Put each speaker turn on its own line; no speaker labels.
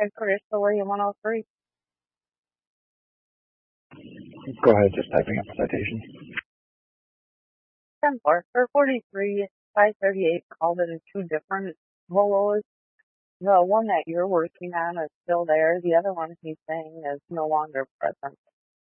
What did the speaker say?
Headquarters Authority 103.
Go ahead, just typing up the citation.
10-4 for 43, 538 called in two different Volos. The one that you're working on is still there. The other one he's saying is no longer present.